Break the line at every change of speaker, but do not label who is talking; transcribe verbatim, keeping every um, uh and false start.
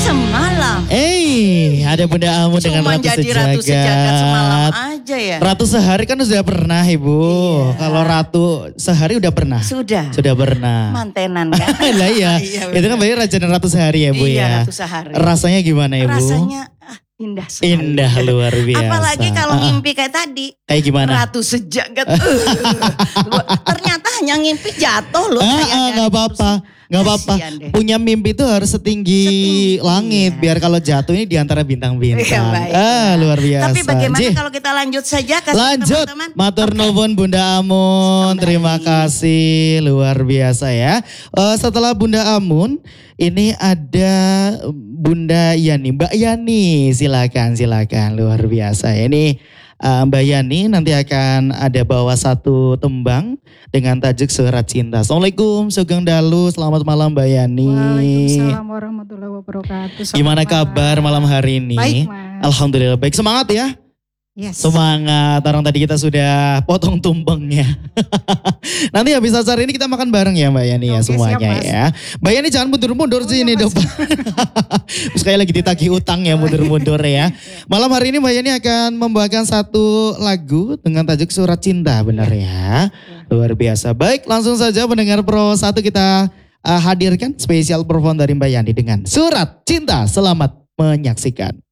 semalam.
Eh, ada Bunda Amun dengan
Cuman
Ratu
jadi
Sejagat.
Ratu Sejagat semalam aja ya.
Ratu sehari kan sudah pernah Ibu.
Iya.
Kalau Ratu sehari udah pernah.
Sudah.
Sudah pernah.
Mantenan kan.
Lah iya.
Iya,
Itu kan berarti Raja dan Ratu sehari ya Bu
Iya,
ya.
Ratu sehari.
Rasanya gimana Ibu?
Rasanya ah, indah sekali.
Indah luar biasa.
Apalagi kalau
Ah, ah.
ngimpi kayak tadi.
Kayak gimana?
Ratu Sejagat. Uh, ternyata hanya ngimpi jatuh loh.
Ah,
kayak
ah,
dari
nggak apa-apa.
kursi.
Nggak apa-apa.
Kasian deh.
Punya mimpi itu harus setinggi,
Setinggi,
langit.
iya.
Biar kalau jatuh ini di antara bintang-bintang.
Iya, baik.
Ah, luar biasa.
Tapi bagaimana
Jih.
kalau kita lanjut saja kasih
Lanjut,
teman-teman?
matur
Oke.
nuwun Bunda Amun,
Kembali.
terima kasih, luar biasa ya. Eh, setelah Bunda Amun, ini ada Bunda Yani, Mbak Yani, silakan, silakan, luar biasa. Ini eh, Mbak Yani nanti akan ada bawa satu tembang dengan tajuk Surat Cinta. Assalamualaikum, Sugeng Dalu, selamat malam Mbak Yani.
Waalaikumsalam warahmatullahi wabarakatuh. Selamat
Gimana
malam.
kabar malam hari ini?
Baik, Mas.
Alhamdulillah baik, semangat ya.
Yes.
Semangat, orang tadi kita sudah potong tumpengnya. Nanti habis acara ini kita makan bareng ya Mbak Yani ya
Oke,
semuanya
siap, Mas.
ya. Mbak Yani jangan mundur-mundur
Oh,
sini
iya,
depan.
Mas.
Terus kayak lagi ditagih utang ya mundur-mundur ya. Malam hari ini Mbak Yani akan membawakan satu lagu dengan tajuk Surat Cinta benar ya. Luar biasa. Baik langsung saja pendengar Pro satu kita uh, hadirkan spesial perform dari Mbak Yani dengan Surat Cinta. Selamat menyaksikan.